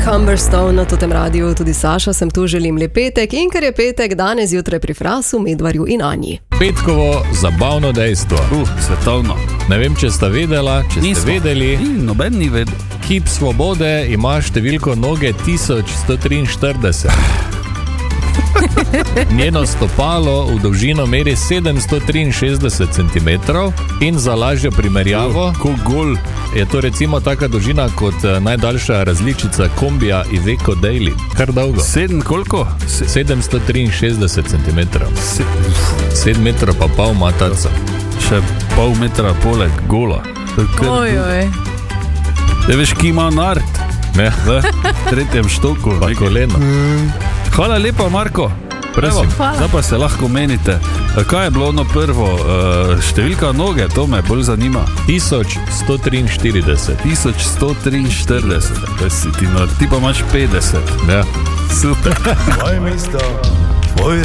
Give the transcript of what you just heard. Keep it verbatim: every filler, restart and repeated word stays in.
Humberstone na totem radiju, tudi Saša, sem tu, želim lep petek in ker je petek, danes zjutraj pri Frasu, Medvarju in Anji. Petkovo zabavno dejstvo. Uh, svetovno. Ne vem, če sta vedela, če Nismo. ste vedeli. Ni, noben ni vedel. Kip Svobode ima številko noge tisoč sto triinštirideset. Njeno stopalo v dolžino meri sedemsto triinšestdeset centimetrov in za lažjo primerjavo, Ko gol. je to recimo taka dolžina kot eh, najdaljša različica kombija Iveco Daily. Kar dolgo. Sedem koliko? Se, sedemsto triinšestdeset centimetrov. se, sedem metrov pa pol mataca. še pol metra poleg gola. To je kar- Ojoj. Ne veš, ki ima nart Ne, v tretjem štoku. pa koleno. Hvala lepa, Marko. Prosim. Zdaj pa se lahko menite, kaj je bilo ono prvo, uh, številka noge, to me bolj zanima. tisoč sto triinštirideset. tisoč sto triinštirideset, to si ti, no, ti pa imaš petdeset. Ja. Super. Tvoje mesto, tvoj